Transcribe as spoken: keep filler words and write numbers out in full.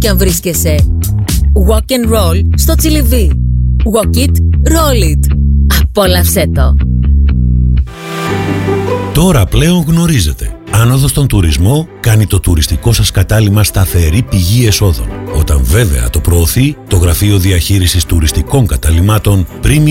κι αν βρίσκεσαι. Walk and roll στο Τσιλιβί. Walk it, roll it. Απόλαυσέ το. Τώρα πλέον γνωρίζετε. Άνοδος στον τουρισμό κάνει το τουριστικό σας κατάλημα σταθερή πηγή εσόδων. Όταν βέβαια το προωθεί το Γραφείο Διαχείρισης Τουριστικών Καταλυμάτων Premium